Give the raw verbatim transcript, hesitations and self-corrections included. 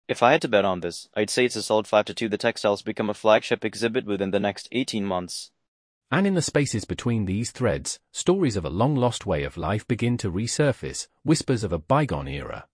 If I had to bet on this, I'd say it's a solid five to two the textiles become a flagship exhibit within the next eighteen months. And in the spaces between these threads, stories of a long-lost way of life begin to resurface, whispers of a bygone era.